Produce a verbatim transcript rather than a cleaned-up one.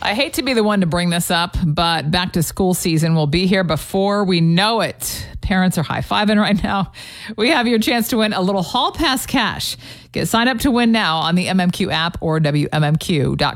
I hate to be the one to bring this up, but back to school season will be here before we know it. Parents are high-fiving right now. We have your chance to win a little Hall Pass cash. Get signed up to win now on the M M Q app or W M M Q dot com.